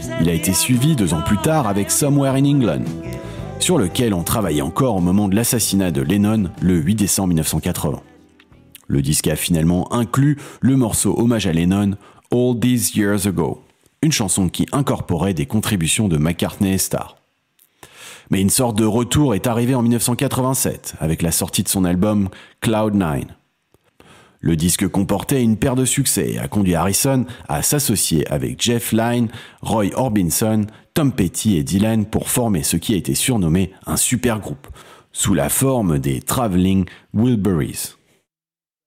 Il a été suivi 2 ans plus tard avec Somewhere in England, sur lequel on travaillait encore au moment de l'assassinat de Lennon le 8 décembre 1980. Le disque a finalement inclus le morceau hommage à Lennon, All These Years Ago, une chanson qui incorporait des contributions de McCartney et Starr. Mais une sorte de retour est arrivé en 1987 avec la sortie de son album Cloud9. Le disque comportait une paire de succès et a conduit Harrison à s'associer avec Jeff Lynne, Roy Orbison, Tom Petty et Dylan pour former ce qui a été surnommé un supergroupe, sous la forme des Traveling Wilburys.